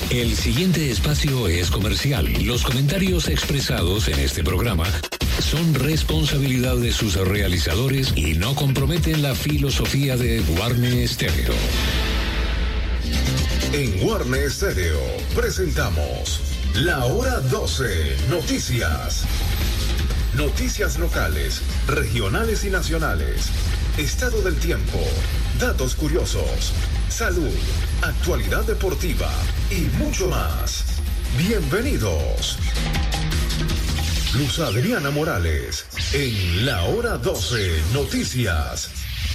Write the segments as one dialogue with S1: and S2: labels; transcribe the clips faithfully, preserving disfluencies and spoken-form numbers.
S1: El siguiente espacio es comercial. Los comentarios expresados en este programa son responsabilidad de sus realizadores y no comprometen la filosofía de Guarne Stereo.
S2: En Guarne Stereo presentamos La Hora doce Noticias. Noticias locales, regionales y nacionales. Estado del tiempo, datos curiosos, salud, actualidad deportiva y mucho más. Bienvenidos. Luz Adriana Morales en La Hora doce Noticias.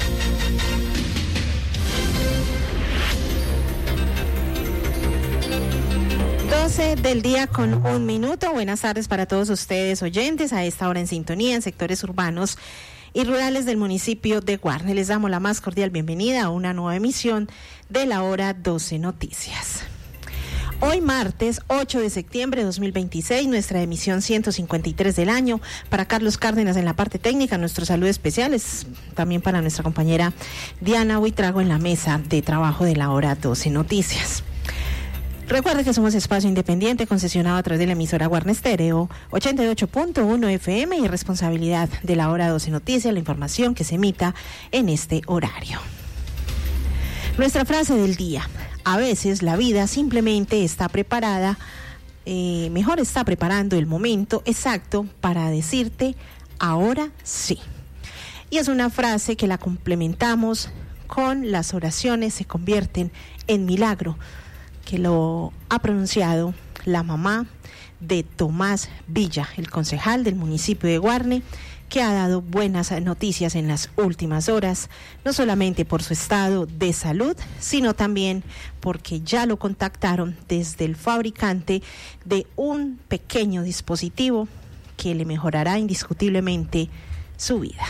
S3: doce del día con un minuto. Buenas tardes para todos ustedes oyentes a esta hora en sintonía en sectores urbanos y rurales del municipio de Guarne. Les damos la más cordial bienvenida a una nueva emisión de La Hora doce Noticias. Hoy martes ocho de septiembre de dos mil veintiséis, nuestra emisión ciento cincuenta y tres del año. Para Carlos Cárdenas en la parte técnica, nuestro saludo especial es también para nuestra compañera Diana Huitrago en la mesa de trabajo de La Hora doce Noticias. Recuerde que somos espacio independiente concesionado a través de la emisora Guarne Stereo ochenta y ocho punto uno F M y responsabilidad de La Hora doce Noticias, la información que se emita en este horario. Nuestra frase del día: a veces la vida simplemente está preparada, eh, mejor está preparando el momento exacto para decirte ahora sí. Y es una frase que la complementamos con las oraciones se convierten en milagro, que lo ha pronunciado la mamá de Tomás Villa, el concejal del municipio de Guarne, que ha dado buenas noticias en las últimas horas, no solamente por su estado de salud, sino también porque ya lo contactaron desde el fabricante de un pequeño dispositivo que le mejorará indiscutiblemente su vida.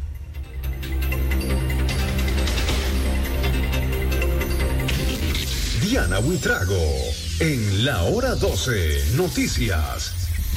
S2: Diana Huitrago en La Hora doce Noticias.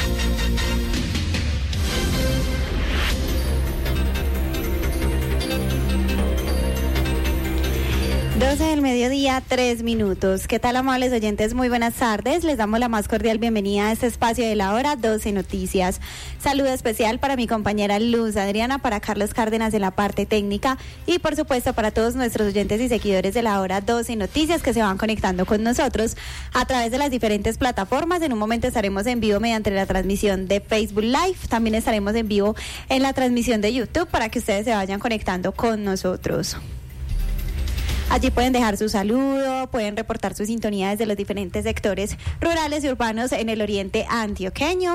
S4: doce del mediodía, tres minutos. ¿Qué tal, amables oyentes? Muy buenas tardes. Les damos la más cordial bienvenida a este espacio de La Hora doce Noticias. Saludo especial para mi compañera Luz Adriana, para Carlos Cárdenas en la parte técnica y, por supuesto, para todos nuestros oyentes y seguidores de La Hora doce Noticias que se van conectando con nosotros a través de las diferentes plataformas. En un momento estaremos en vivo mediante la transmisión de Facebook Live. También estaremos en vivo en la transmisión de YouTube para que ustedes se vayan conectando con nosotros. Allí pueden dejar su saludo, pueden reportar su sintonía desde los diferentes sectores rurales y urbanos en el oriente antioqueño.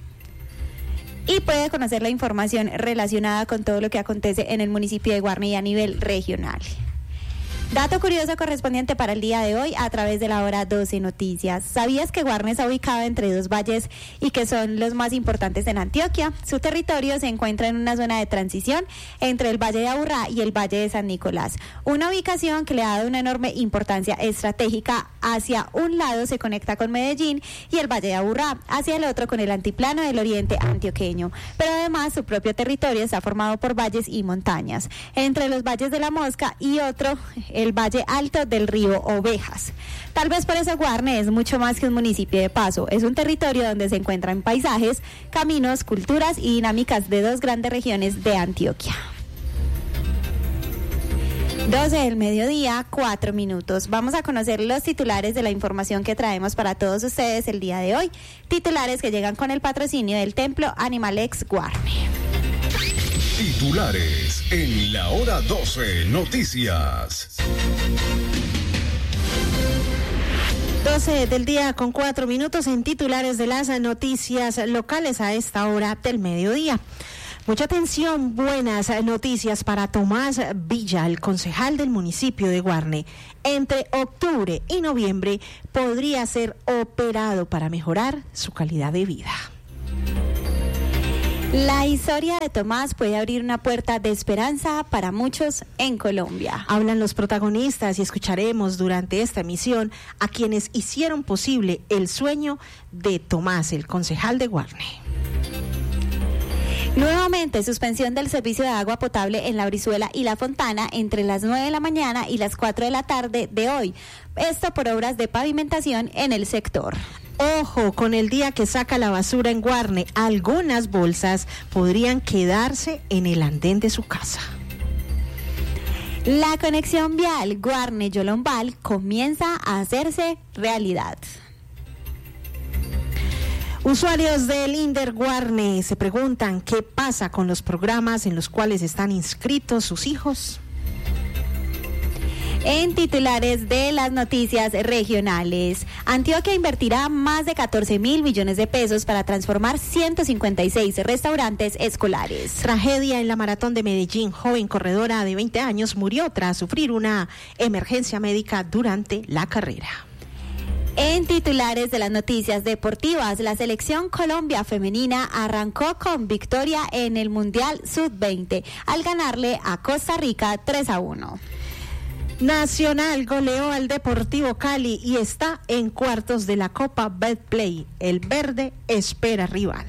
S4: Y puede conocer la información relacionada con todo lo que acontece en el municipio de Guarne y a nivel regional. Dato curioso correspondiente para el día de hoy a través de La Hora doce Noticias. ¿Sabías que Guarne está ubicado entre dos valles y que son los más importantes en Antioquia? Su territorio se encuentra en una zona de transición entre el Valle de Aburrá y el Valle de San Nicolás. Una ubicación que le ha dado una enorme importancia estratégica. Hacia un lado se conecta con Medellín y el Valle de Aburrá, hacia el otro con el altiplano del oriente antioqueño. Pero además su propio territorio está formado por valles y montañas. Entre los valles de La Mosca y otro, el Valle Alto del río Ovejas. Tal vez por eso Guarne es mucho más que un municipio de paso. Es un territorio donde se encuentran paisajes, caminos, culturas y dinámicas de dos grandes regiones de Antioquia. doce del mediodía, cuatro minutos. Vamos a conocer los titulares de la información que traemos para todos ustedes el día de hoy. Titulares que llegan con el patrocinio del Templo Animalex Guarne.
S2: Titulares en La Hora doce Noticias.
S3: doce del día con cuatro minutos en titulares de las noticias locales a esta hora del mediodía. Mucha atención, buenas noticias para Tomás Villa, el concejal del municipio de Guarne. Entre octubre y noviembre podría ser operado para mejorar su calidad de vida.
S4: La historia de Tomás puede abrir una puerta de esperanza para muchos en Colombia.
S3: Hablan los protagonistas y escucharemos durante esta emisión a quienes hicieron posible el sueño de Tomás, el concejal de Guarne.
S4: Nuevamente, suspensión del servicio de agua potable en La Brizuela y La Fontana entre las nueve de la mañana y las cuatro de la tarde de hoy. Esto por obras de pavimentación en el sector.
S3: Ojo con el día que saca la basura en Guarne. Algunas bolsas podrían quedarse en el andén de su casa.
S4: La conexión vial Guarne-Yolombal comienza a hacerse realidad.
S3: Usuarios del Inder Guarne se preguntan qué pasa con los programas en los cuales están inscritos sus hijos.
S4: En titulares de las noticias regionales, Antioquia invertirá más de catorce mil millones de pesos para transformar ciento cincuenta y seis restaurantes escolares.
S3: Tragedia en la maratón de Medellín. Joven corredora de veinte años murió tras sufrir una emergencia médica durante la carrera.
S4: En titulares de las noticias deportivas, la selección Colombia femenina arrancó con victoria en el Mundial sub veinte al ganarle a Costa Rica tres a uno.
S3: Nacional goleó al Deportivo Cali y está en cuartos de la Copa Betplay. El verde espera rival.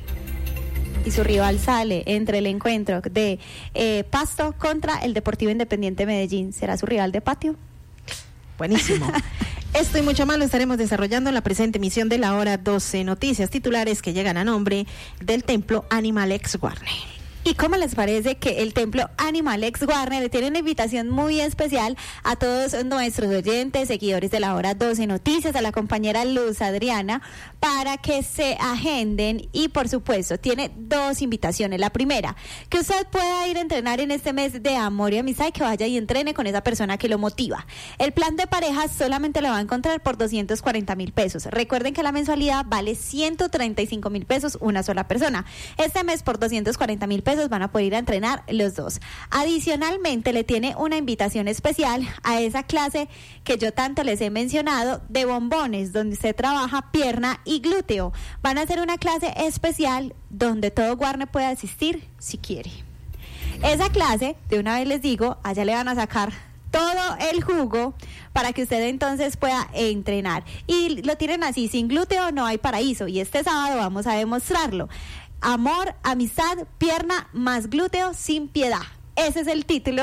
S4: Y su rival sale entre el encuentro de eh, Pasto contra el Deportivo Independiente Medellín. ¿Será su rival de patio?
S3: Buenísimo. Esto y mucho más lo estaremos desarrollando en la presente emisión de la hora doce. Noticias titulares que llegan a nombre del Templo Animalex Guarne.
S4: ¿Y cómo les parece que el Templo Animalex Guarne le tiene una invitación muy especial a todos nuestros oyentes, seguidores de la hora doce Noticias, a la compañera Luz Adriana, para que se agenden? Y por supuesto, tiene dos invitaciones. La primera, que usted pueda ir a entrenar en este mes de amor y amistad y que vaya y entrene con esa persona que lo motiva. El plan de parejas solamente lo va a encontrar por doscientos cuarenta mil pesos. Recuerden que la mensualidad vale ciento treinta y cinco mil pesos una sola persona. Este mes por doscientos cuarenta mil pesos van a poder ir a entrenar los dos. Adicionalmente le tiene una invitación especial a esa clase que yo tanto les he mencionado de bombones, donde se trabaja pierna y glúteo. Van a hacer una clase especial donde todo Guarne puede asistir si quiere. Esa clase, de una vez les digo, allá le van a sacar todo el jugo para que usted entonces pueda entrenar. Y lo tienen así, sin glúteo no hay paraíso, y este sábado vamos a demostrarlo. Amor, amistad, pierna más glúteo sin piedad. Ese es el título,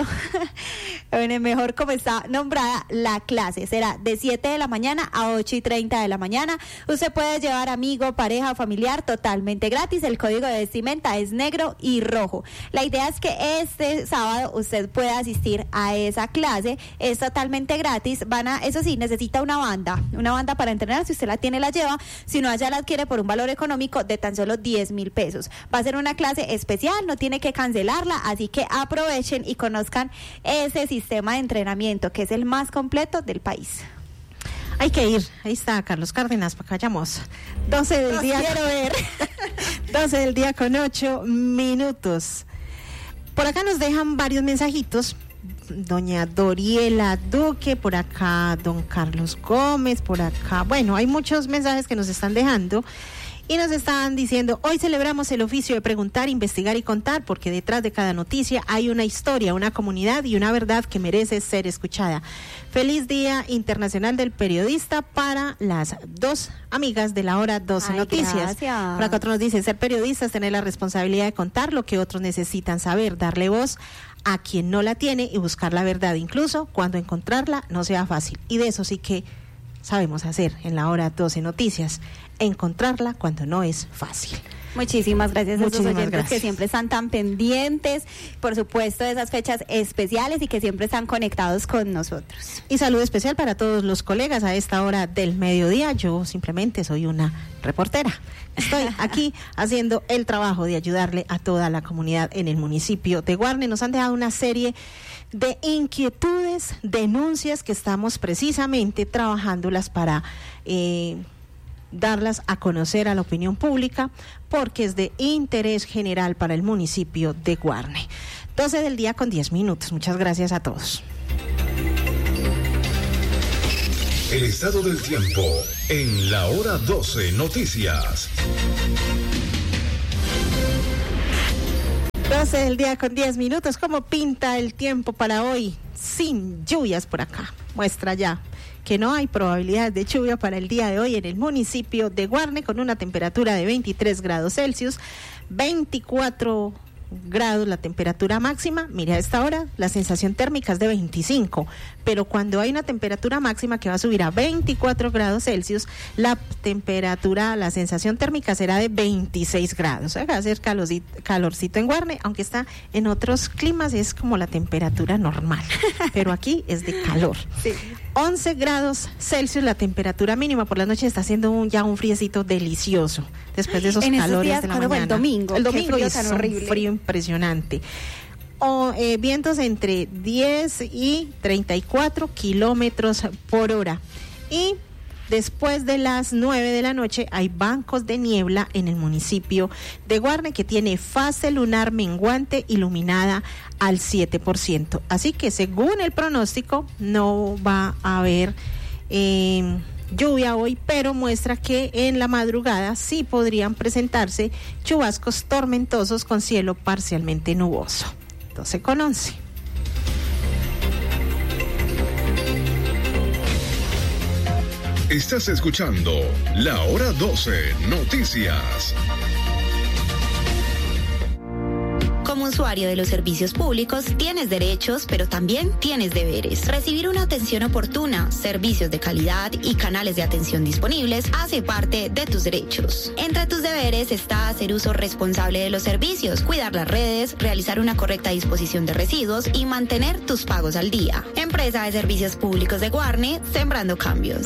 S4: mejor como está nombrada la clase. Será de siete de la mañana a ocho y treinta de la mañana. Usted puede llevar amigo, pareja o familiar totalmente gratis. El código de vestimenta es negro y rojo. La idea es que este sábado usted pueda asistir a esa clase. Es totalmente gratis. Van a, eso sí, necesita una banda. Una banda para entrenar. Si usted la tiene, la lleva. Si no, allá la adquiere por un valor económico de tan solo diez mil pesos. Va a ser una clase especial, no tiene que cancelarla. Así que aprovechen aprovechen y conozcan ese sistema de entrenamiento que es el más completo del país.
S3: Hay que ir, ahí está Carlos Cárdenas, para que vayamos. doce del
S4: Los
S3: día.
S4: Quiero ver.
S3: doce del día con ocho minutos. Por acá nos dejan varios mensajitos. Doña Doriela Duque, por acá don Carlos Gómez, por acá. Bueno, hay muchos mensajes que nos están dejando. Y nos están diciendo, hoy celebramos el oficio de preguntar, investigar y contar, porque detrás de cada noticia hay una historia, una comunidad y una verdad que merece ser escuchada. Feliz Día Internacional del Periodista para las dos amigas de la hora doce
S4: Ay,
S3: Noticias.
S4: Gracias.
S3: Por acá otro nos dice, ser periodista es tener la responsabilidad de contar lo que otros necesitan saber, darle voz a quien no la tiene y buscar la verdad, incluso cuando encontrarla no sea fácil. Y de eso sí que sabemos hacer en la hora doce Noticias, encontrarla cuando no es fácil.
S4: Muchísimas gracias a
S3: Muchísimas
S4: esos oyentes
S3: gracias.
S4: que siempre están tan pendientes, por supuesto, de esas fechas especiales y que siempre están conectados con nosotros.
S3: Y saludo especial para todos los colegas a esta hora del mediodía. Yo simplemente soy una reportera. Estoy aquí haciendo el trabajo de ayudarle a toda la comunidad en el municipio de Guarne. Nos han dejado una serie de inquietudes, denuncias que estamos precisamente trabajándolas para eh, darlas a conocer a la opinión pública, porque es de interés general para el municipio de Guarne. doce del día con diez minutos. Muchas gracias a todos.
S2: El estado del tiempo en la hora doce Noticias.
S3: doce del día con diez minutos. ¿Cómo pinta el tiempo para hoy? Sin lluvias por acá. Muestra ya que no hay probabilidad de lluvia para el día de hoy en el municipio de Guarne, con una temperatura de veintitrés grados Celsius, veinticuatro grados la temperatura máxima. Mire, a esta hora la sensación térmica es de veinticinco, pero cuando hay una temperatura máxima que va a subir a veinticuatro grados Celsius, la temperatura, la sensación térmica será de veintiséis grados. O sea, va a ser calorcito, calorcito en Guarne, aunque está en otros climas es como la temperatura normal, pero aquí es de calor. Sí. once grados Celsius la temperatura mínima. Por la noche está haciendo un, ya un friecito delicioso después de esos
S4: en
S3: calores
S4: días,
S3: de la
S4: mañana.
S3: Fue
S4: el domingo.
S3: El domingo
S4: frío
S3: es
S4: tan
S3: un
S4: horrible.
S3: frío impresionante. O, eh, vientos entre diez y treinta y cuatro kilómetros por hora. Y después de las nueve de la noche hay bancos de niebla en el municipio de Guarne, que tiene fase lunar menguante iluminada al siete por ciento. Así que según el pronóstico no va a haber eh, lluvia hoy, pero muestra que en la madrugada sí podrían presentarse chubascos tormentosos con cielo parcialmente nuboso. doce con once.
S2: Estás escuchando La Hora doce Noticias.
S5: Como usuario de los servicios públicos, tienes derechos, pero también tienes deberes. Recibir una atención oportuna, servicios de calidad y canales de atención disponibles hace parte de tus derechos. Entre tus deberes está hacer uso responsable de los servicios, cuidar las redes, realizar una correcta disposición de residuos y mantener tus pagos al día. Empresa de Servicios Públicos de Guarne, sembrando cambios.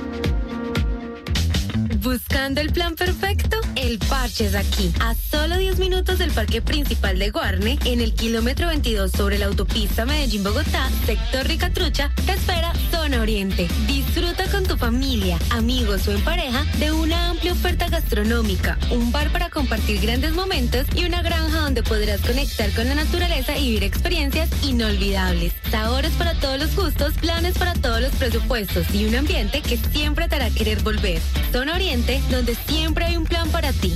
S6: ¿Buscando el plan perfecto? El Parche es aquí. A solo diez minutos del parque principal de Guarne, en el kilómetro veintidós sobre la autopista Medellín-Bogotá, sector Ricatrucha, te espera Zona Oriente. Disfruta con tu familia, amigos o en pareja de una amplia oferta gastronómica, un bar para compartir grandes momentos y una granja donde podrás conectar con la naturaleza y vivir experiencias inolvidables. Sabores para todos los gustos, planes para todos los presupuestos y un ambiente que siempre te hará querer volver. Zona Oriente, donde siempre hay un plan para ti.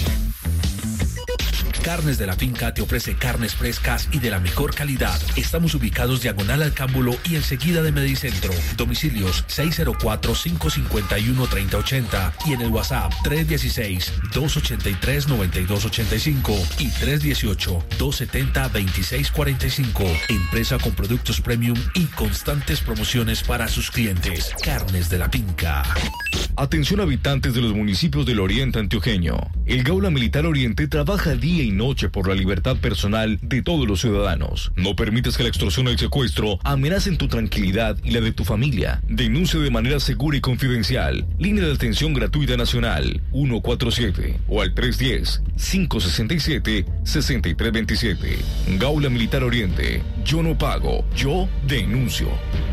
S7: Carnes de la Finca te ofrece carnes frescas y de la mejor calidad. Estamos ubicados diagonal al Cámbulo y enseguida de Medicentro. Domicilios seis cero cuatro, cinco cinco uno, tres cero ocho cero y en el WhatsApp tres uno seis, dos ocho tres, nueve dos ocho cinco y tres uno ocho, dos siete cero, dos seis cuatro cinco. Empresa con productos premium y constantes promociones para sus clientes. Carnes de la Finca.
S8: Atención habitantes de los municipios del Oriente Antioqueño. El Gaula Militar Oriente trabaja día y noche por la libertad personal de todos los ciudadanos. No permitas que la extorsión o el secuestro amenacen tu tranquilidad y la de tu familia. Denuncia de manera segura y confidencial. Línea de atención gratuita nacional uno cuatro siete o al tres uno cero, cinco seis siete, seis tres dos siete. Gaula Militar Oriente. Yo no pago, yo denuncio.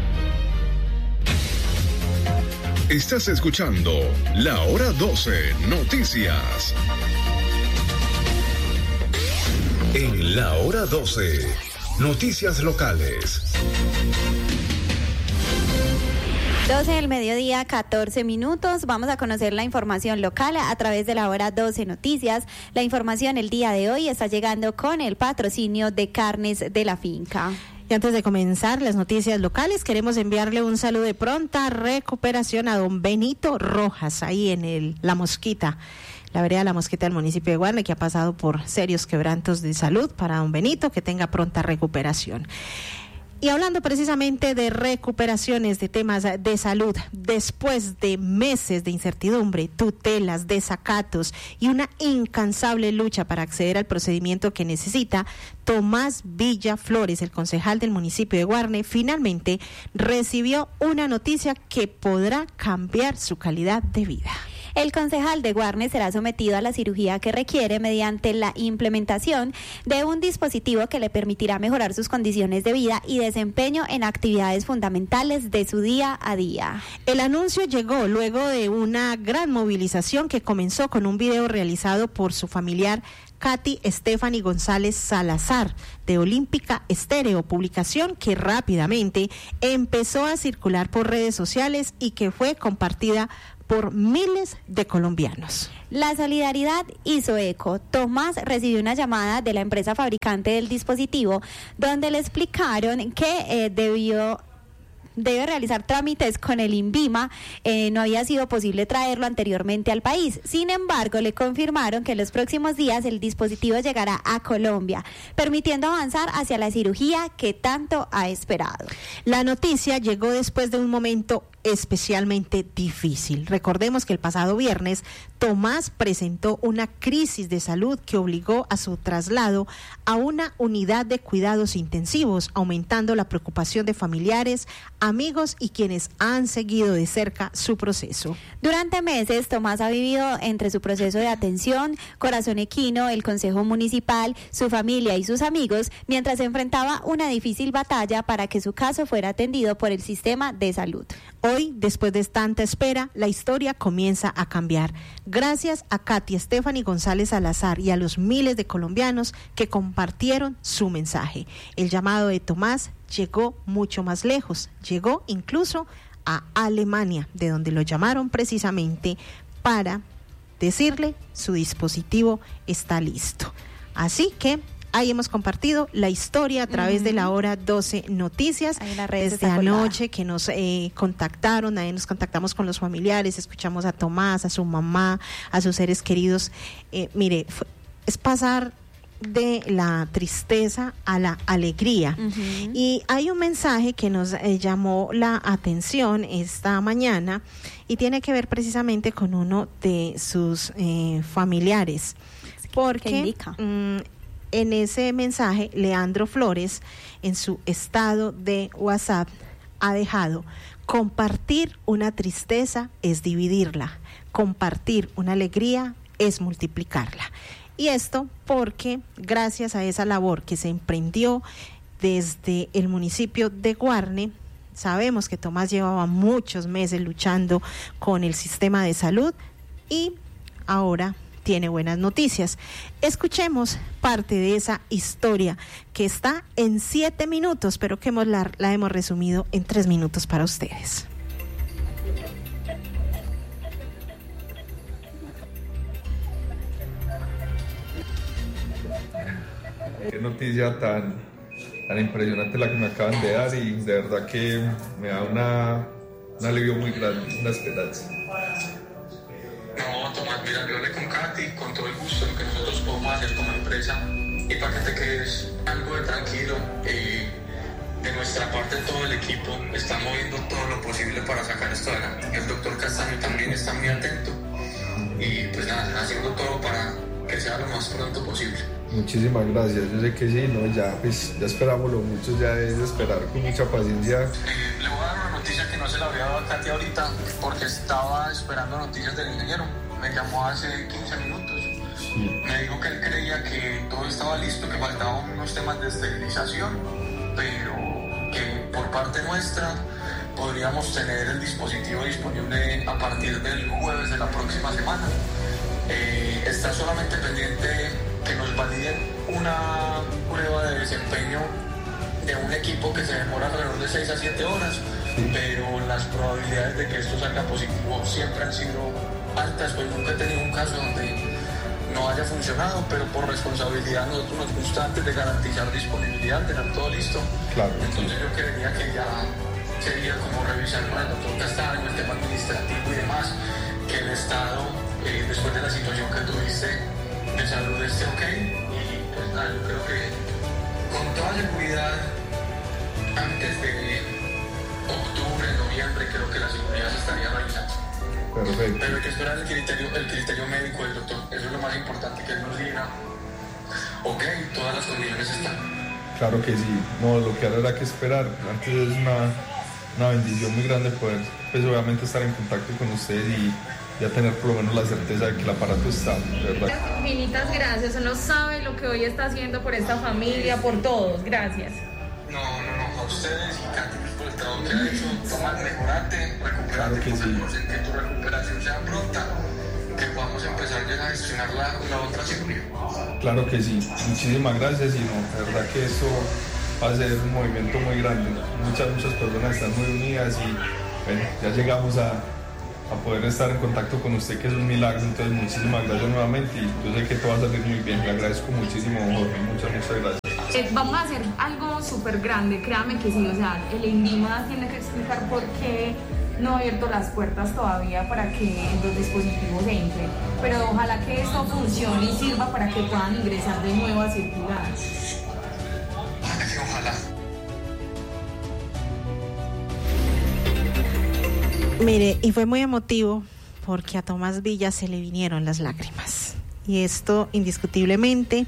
S2: Estás escuchando La Hora doce Noticias. En La Hora doce, noticias locales.
S4: doce del mediodía, catorce minutos. Vamos a conocer la información local a través de La Hora doce Noticias. La información el día de hoy está llegando con el patrocinio de Carnes de la Finca.
S3: Y antes de comenzar las noticias locales, queremos enviarle un saludo de pronta recuperación a don Benito Rojas, ahí en el La Mosquita, la vereda La Mosquita del municipio de Guarne, que ha pasado por serios quebrantos de salud. Para don Benito, que tenga pronta recuperación. Y hablando precisamente de recuperaciones, de temas de salud, después de meses de incertidumbre, tutelas, desacatos y una incansable lucha para acceder al procedimiento que necesita, Tomás Villa Flores, el concejal del municipio de Guarne, finalmente recibió una noticia que podrá cambiar su calidad de vida.
S4: El concejal de Guarne será sometido a la cirugía que requiere mediante la implementación de un dispositivo que le permitirá mejorar sus condiciones de vida y desempeño en actividades fundamentales de su día a día.
S3: El anuncio llegó luego de una gran movilización que comenzó con un video realizado por su familiar Katy Stephanie González Salazar, de Olímpica Estéreo, publicación que rápidamente empezó a circular por redes sociales y que fue compartida por miles de colombianos.
S4: La solidaridad hizo eco. Tomás recibió una llamada de la empresa fabricante del dispositivo donde le explicaron que eh, debió debe realizar trámites con el INVIMA. Eh, no había sido posible traerlo anteriormente al país. Sin embargo, le confirmaron que en los próximos días el dispositivo llegará a Colombia, permitiendo avanzar hacia la cirugía que tanto ha esperado.
S3: La noticia llegó después de un momento especialmente difícil. Recordemos que el pasado viernes Tomás presentó una crisis de salud que obligó a su traslado a una unidad de cuidados intensivos, aumentando la preocupación de familiares, amigos y quienes han seguido de cerca su proceso.
S4: Durante meses, Tomás ha vivido entre su proceso de atención, Corazón Equino, el Consejo Municipal, su familia y sus amigos, mientras se enfrentaba una difícil batalla para que su caso fuera atendido por el sistema de salud.
S3: Hoy, después de tanta espera, la historia comienza a cambiar. Gracias a Katy Stephanie González Salazar y a los miles de colombianos que compartieron su mensaje. El llamado de Tomás llegó mucho más lejos, llegó incluso a Alemania, de donde lo llamaron precisamente para decirle su dispositivo está listo. Así que ahí hemos compartido la historia a través uh-huh. de la hora doce Noticias. Desde anoche que nos eh, contactaron, ahí nos contactamos con los familiares, escuchamos a Tomás, a su mamá, a sus seres queridos. Eh, mire, fue, es pasar de la tristeza a la alegría. Uh-huh. Y hay un mensaje que nos eh, llamó la atención esta mañana y tiene que ver precisamente con uno de sus eh, familiares. Porque... ¿qué indica? Mmm, En ese mensaje, Leandro Flores, en su estado de WhatsApp, ha dejado: compartir una tristeza es dividirla, compartir una alegría es multiplicarla. Y esto porque gracias a esa labor que se emprendió desde el municipio de Guarne, sabemos que Tomás llevaba muchos meses luchando con el sistema de salud y ahora tiene buenas noticias. Escuchemos parte de esa historia que está en siete minutos, pero que hemos la, la hemos resumido en tres minutos para ustedes.
S9: Qué noticia tan, tan impresionante la que me acaban de dar, y de verdad que me da una, un alivio muy grande, una esperanza.
S10: No, Tomás, mira, yo hablé con Katy con todo el gusto de lo que nosotros podemos hacer como empresa, y para que te quedes algo de tranquilo, eh, de nuestra parte todo el equipo está moviendo todo lo posible para sacar esto adelante. El doctor Castaño también está muy atento y pues nada, haciendo todo para que sea lo más pronto posible.
S9: Muchísimas gracias, yo sé que sí, no, ya pues ya esperamos lo mucho, ya es esperar con mucha paciencia.
S10: Eh, le voy a dar una noticia que no se la había dado a Katy ahorita porque estaba esperando noticias del ingeniero. Me llamó hace quince minutos. Sí. Me dijo que él creía que todo estaba listo, que faltaban unos temas de esterilización, pero que por parte nuestra podríamos tener el dispositivo disponible a partir del jueves de la próxima semana. Eh, está solamente pendiente que nos validen una prueba de desempeño de un equipo que se demora alrededor de seis a siete horas, sí. Pero las probabilidades de que esto salga positivo siempre han sido altas, pues nunca he tenido un caso donde no haya funcionado, pero por responsabilidad nosotros nos gusta, antes de garantizar disponibilidad, tener todo listo.
S9: Claro.
S10: Entonces yo creería que ya sería como revisar con el doctor Castaño el tema administrativo y demás, que el Estado, eh, después de la situación que tuviste de salud, esté ok, y pues nada, yo creo que con toda seguridad antes de octubre, noviembre, creo que la seguridad se estaría realizando.
S9: Perfecto.
S10: Pero hay que esperar el criterio, el criterio médico del doctor, eso es lo más importante, que él nos diga, ok, todas las condiciones están.
S9: Claro que sí, no, lo que ahora habrá que esperar, antes es una, una bendición muy grande poder, pues obviamente estar en contacto con ustedes y ya tener por lo menos la certeza de que el aparato está, ¿verdad?
S11: Infinitas gracias, uno sabe lo que hoy está haciendo por esta familia, por todos, gracias.
S10: No, no, no, a ustedes y Katy por el trabajo que ha hecho, Tomás, mejorate, recuperate,
S9: claro que sí.
S10: En que tu recuperación sea pronta, que podamos empezar ya a gestionar la, la otra cirugía.
S9: Claro que sí, muchísimas gracias, y no, de verdad que esto va a ser un movimiento muy grande, muchas, muchas personas están muy unidas y bueno, ya llegamos a a poder estar en contacto con usted, que es un milagro. Entonces muchísimas gracias nuevamente, y yo sé que todo va a salir muy bien. Le agradezco muchísimo, Jorge, muchas, muchas gracias.
S11: Eh, vamos a hacer algo caos súper grande, créame que sí, o sea, el INVIMA tiene que explicar por qué no ha abierto las puertas todavía para que los dispositivos entren, pero ojalá que esto funcione y sirva para que puedan ingresar de nuevo a circular.
S10: Ojalá.
S3: Mire, y fue muy emotivo porque a Tomás Villa se le vinieron las lágrimas. Y esto indiscutiblemente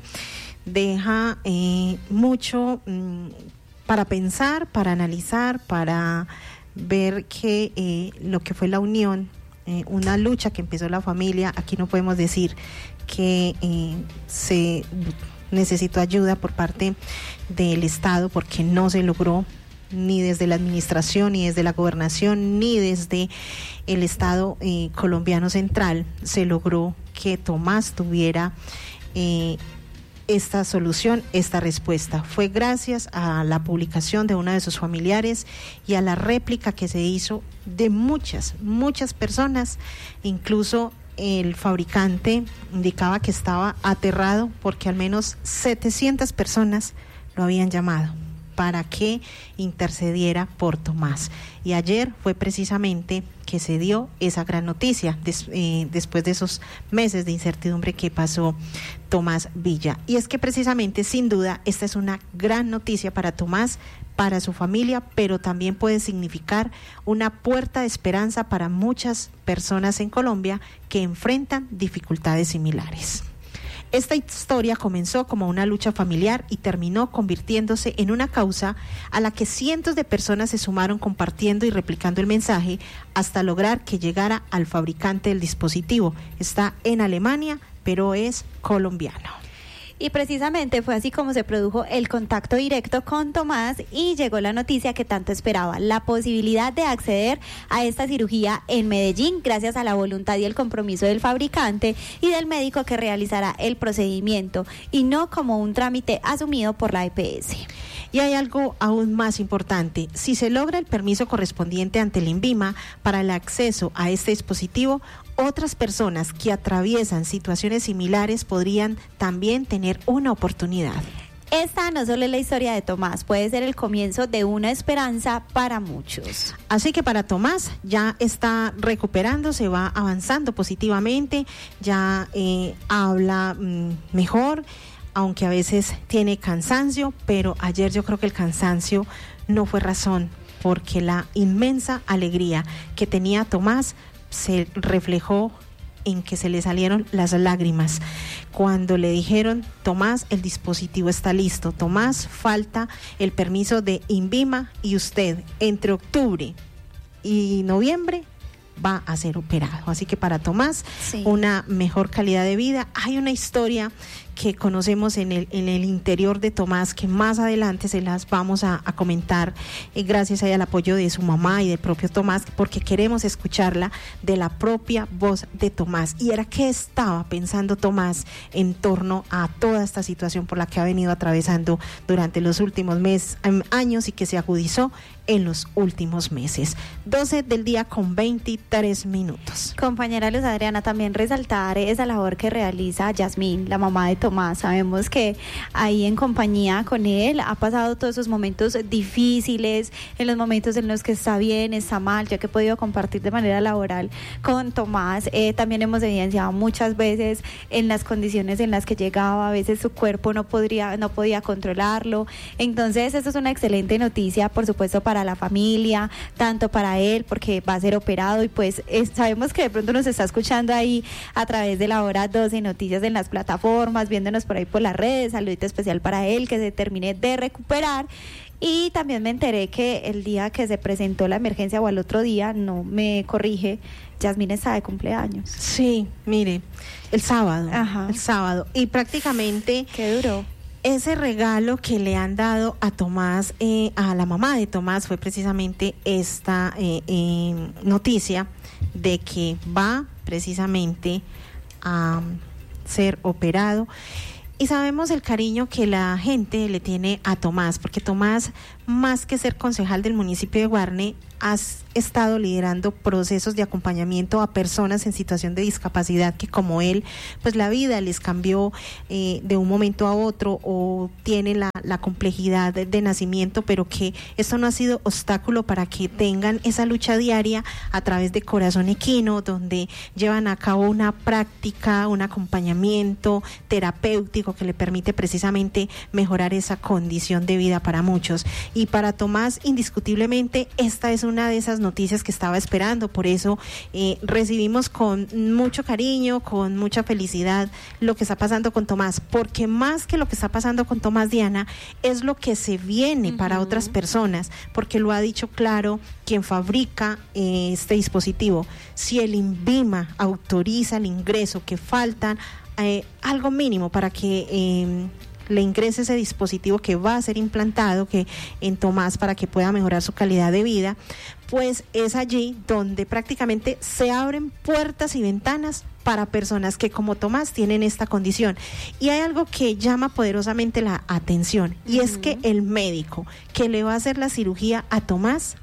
S3: deja eh, mucho mmm, para pensar, para analizar, para ver que eh, lo que fue la unión, eh, una lucha que empezó la familia. Aquí no podemos decir que eh, se necesitó ayuda por parte del Estado porque no se logró, ni desde la administración, ni desde la gobernación, ni desde el Estado eh, colombiano central se logró que Tomás tuviera eh, esta solución, esta respuesta. Fue gracias a la publicación de una de sus familiares y a la réplica que se hizo de muchas, muchas personas. Incluso el fabricante indicaba que estaba aterrado porque al menos setecientas personas lo habían llamado para que intercediera por Tomás. Y ayer fue precisamente que se dio esa gran noticia des, eh, después de esos meses de incertidumbre que pasó Tomás Villa. Y es que precisamente, sin duda, esta es una gran noticia para Tomás, para su familia, pero también puede significar una puerta de esperanza para muchas personas en Colombia que enfrentan dificultades similares. Esta historia comenzó como una lucha familiar y terminó convirtiéndose en una causa a la que cientos de personas se sumaron compartiendo y replicando el mensaje hasta lograr que llegara al fabricante del dispositivo. Está en Alemania, pero es colombiano.
S4: Y precisamente fue así como se produjo el contacto directo con Tomás y llegó la noticia que tanto esperaba, la posibilidad de acceder a esta cirugía en Medellín gracias a la voluntad y el compromiso del fabricante y del médico que realizará el procedimiento y no como un trámite asumido por la E P S.
S3: Y hay algo aún más importante. Si se logra el permiso correspondiente ante el INVIMA para el acceso a este dispositivo, otras personas que atraviesan situaciones similares podrían también tener una oportunidad.
S4: Esta no solo es la historia de Tomás, puede ser el comienzo de una esperanza para muchos.
S3: Así que para Tomás ya está recuperando, se va avanzando positivamente, ya eh, habla mmm, mejor, aunque a veces tiene cansancio, pero ayer yo creo que el cansancio no fue razón, porque la inmensa alegría que tenía Tomás se reflejó en que se le salieron las lágrimas cuando le dijeron: Tomás, el dispositivo está listo, Tomás, falta el permiso de INVIMA y usted entre octubre y noviembre va a ser operado. Así que para Tomás, sí, una mejor calidad de vida. Hay una historia que conocemos en el, en el interior de Tomás, que más adelante se las vamos a, a comentar, eh, gracias al apoyo de su mamá y del propio Tomás, porque queremos escucharla de la propia voz de Tomás. Y era qué estaba pensando Tomás en torno a toda esta situación por la que ha venido atravesando durante los últimos meses, años y que se agudizó en los últimos meses. doce del día con veintitrés minutos.
S4: Compañera Luz Adriana, también resaltar esa labor que realiza Yasmín, la mamá de Tomás. Sabemos que ahí en compañía con él ha pasado todos esos momentos difíciles, en los momentos en los que está bien, está mal, ya que he podido compartir de manera laboral con Tomás. Eh, también hemos evidenciado muchas veces en las condiciones en las que llegaba, a veces su cuerpo no podría, no podía controlarlo. Entonces, esto es una excelente noticia, por supuesto, para la familia, tanto para él, porque va a ser operado y pues es, sabemos que de pronto nos está escuchando ahí a través de la hora doce Noticias en las plataformas, viéndonos por ahí por las redes. Saludito especial para él, que se termine de recuperar. Y también me enteré que el día que se presentó la emergencia o al otro día, no me corrige, Yasmín está de cumpleaños.
S3: Sí, mire, el sábado,
S4: Ajá.
S3: el sábado, y prácticamente
S4: qué duro.
S3: Ese regalo que le han dado a Tomás, eh, a la mamá de Tomás, fue precisamente esta eh, eh, noticia de que va precisamente a ser operado. Y sabemos el cariño que la gente le tiene a Tomás, porque Tomás, más que ser concejal del municipio de Guarne, has estado liderando procesos de acompañamiento a personas en situación de discapacidad que como él, pues la vida les cambió eh, de un momento a otro o tienen la, la complejidad de, de nacimiento, pero que esto no ha sido obstáculo para que tengan esa lucha diaria a través de Corazón Equino, donde llevan a cabo una práctica, un acompañamiento terapéutico que le permite precisamente mejorar esa condición de vida para muchos. Y para Tomás, indiscutiblemente, esta es una de esas noticias que estaba esperando, por eso eh, recibimos con mucho cariño, con mucha felicidad lo que está pasando con Tomás, porque más que lo que está pasando con Tomás, Diana, es lo que se viene uh-huh. para otras personas, porque lo ha dicho claro quien fabrica eh, este dispositivo. Si el INVIMA autoriza el ingreso, que faltan eh, algo mínimo para que eh, le ingrese ese dispositivo que va a ser implantado que en Tomás para que pueda mejorar su calidad de vida, pues es allí donde prácticamente se abren puertas y ventanas para personas que como Tomás tienen esta condición. Y hay algo que llama poderosamente la atención, y uh-huh. es que el médico que le va a hacer la cirugía a Tomás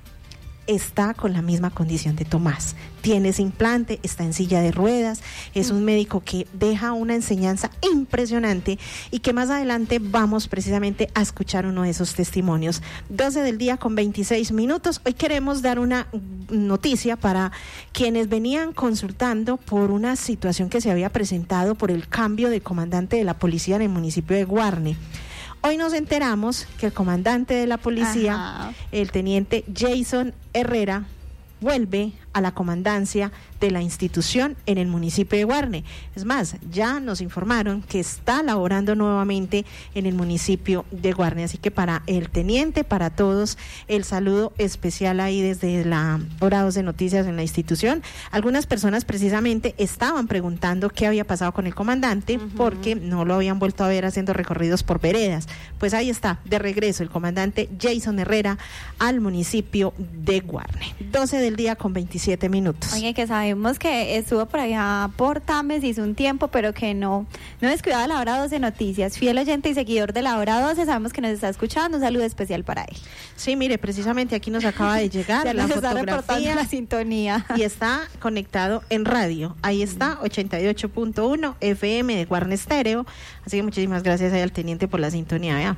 S3: está con la misma condición de Tomás. Tiene ese implante, está en silla de ruedas, es un médico que deja una enseñanza impresionante y que más adelante vamos precisamente a escuchar uno de esos testimonios. doce del día con veintiséis minutos. Hoy queremos dar una noticia para quienes venían consultando por una situación que se había presentado por el cambio de comandante de la policía en el municipio de Guarne. Hoy nos enteramos que el comandante de la policía, Ajá. el teniente Jason Herrera, vuelve a la comandancia de la institución en el municipio de Guarne. Es más, ya nos informaron que está laborando nuevamente en el municipio de Guarne, así que para el teniente, para todos, el saludo especial ahí desde la hora dos de noticias en la institución. Algunas personas precisamente estaban preguntando qué había pasado con el comandante, uh-huh. porque no lo habían vuelto a ver haciendo recorridos por veredas. Pues ahí está, de regreso el comandante Jason Herrera al municipio de Guarne. doce del día con veintisiete minutos.
S4: Oye, que sabemos que estuvo por allá por Tames, hizo un tiempo, pero que no, no descuidaba la hora doce noticias. Fiel oyente y seguidor de la hora doce, sabemos que nos está escuchando, un saludo especial para él.
S3: Sí, mire, precisamente aquí nos acaba de llegar
S4: ya
S3: la
S4: nos
S3: fotografía.
S4: Está reportando la sintonía.
S3: Y está conectado en radio. Ahí está, ochenta y ocho punto uno F M de Guarne Estéreo. Así que muchísimas gracias ahí al teniente por la sintonía, vea.